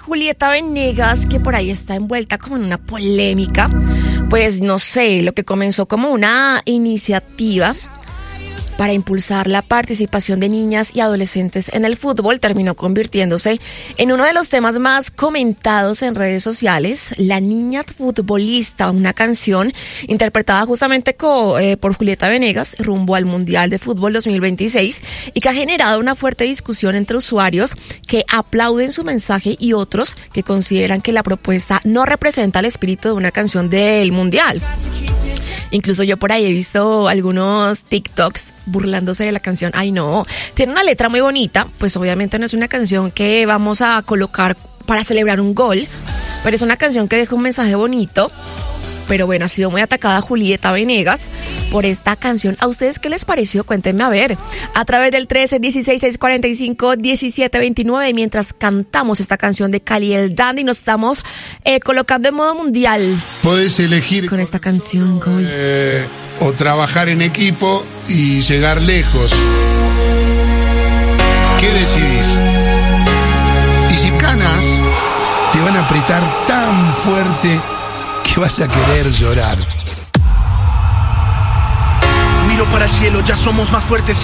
Julieta Venegas, que por ahí está envuelta como en una polémica, pues no sé, lo que comenzó como una iniciativa para impulsar la participación de niñas y adolescentes en el fútbol terminó convirtiéndose en uno de los temas más comentados en redes sociales. La Niña Futbolista, una canción interpretada justamente por Julieta Venegas rumbo al Mundial de Fútbol 2026 y que ha generado una fuerte discusión entre usuarios que aplauden su mensaje y otros que consideran que la propuesta no representa el espíritu de una canción del Mundial. Incluso yo por ahí he visto algunos TikToks burlándose de la canción. Ay, no, tiene una letra muy bonita, pues obviamente no es una canción que vamos a colocar para celebrar un gol, pero es una canción que deja un mensaje bonito. Pero bueno, ha sido muy atacada Julieta Venegas por esta canción. ¿A ustedes qué les pareció? Cuéntenme a ver. A través del 13-16-645-1729, mientras cantamos esta canción de Cali el Dandy, nos estamos colocando en modo mundial. Podés elegir con esta canción, Gol. O trabajar en equipo y llegar lejos. ¿Qué decidís? Y si ganas, te van a apretar tan fuerte que vas a querer llorar. Miro para el cielo, ya somos más fuertes.